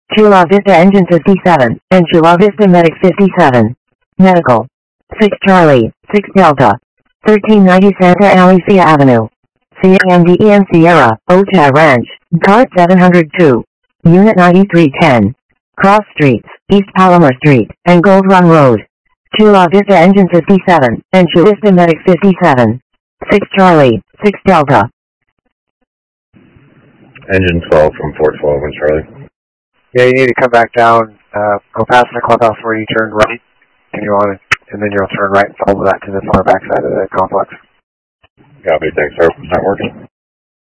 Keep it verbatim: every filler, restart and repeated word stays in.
Chula Vista Engine fifty-seven, and Chula Vista Medic fifty-seven. Medical. six Charlie, six Delta. thirteen ninety Santa Alicia Avenue. C A M D E N Sierra, Ocha Ranch, Card seven hundred two. Unit ninety-three ten. Cross Streets, East Palomar Street, and Gold Run Road. Chula Vista Engine fifty-seven, and Chula Vista Medic fifty-seven. six Charlie, six Delta. Engine twelve from four twelve and Charlie. Yeah, you need to come back down, uh, go past the clubhouse where you turned right, and you want to, and then you'll turn right and follow that to the far back side of the complex. Copy, thanks, sir. Not working.